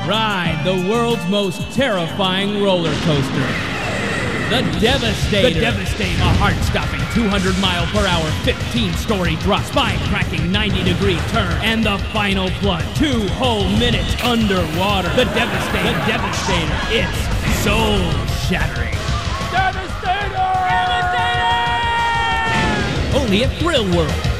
Ride the world's most terrifying roller coaster. The Devastator. The Devastator. A heart-stopping 200-mile-per-hour, 15-story drop, spine-cracking 90-degree turn, and the final plunge, 2 whole minutes underwater. The Devastator. The Devastator. It's soul-shattering. Devastator! Devastator! Only at Thrill World.